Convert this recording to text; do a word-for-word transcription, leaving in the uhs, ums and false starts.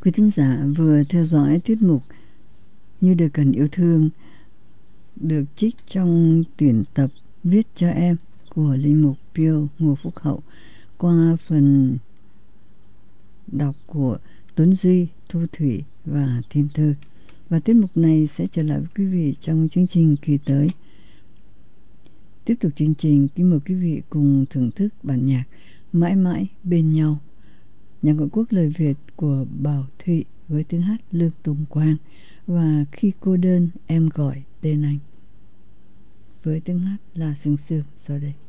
Quý thính giả vừa theo dõi tiết mục Như Đời Cần Yêu Thương được trích trong tuyển tập Viết Cho Em của Linh Mục Pio Ngô Phúc Hậu qua phần đọc của Tuấn Duy, Thu Thủy và Thiên Thư. Và tiết mục này sẽ trở lại với quý vị trong chương trình kỳ tới. Tiếp tục chương trình, kính mời quý vị cùng thưởng thức bản nhạc Mãi Mãi Bên Nhau, nhạc ngoại quốc lời Việt của Bảo Thụy với tiếng hát Lương Tùng Quang, và Khi Cô Đơn Em Gọi Tên Anh với tiếng hát là Sương Sương sau đây.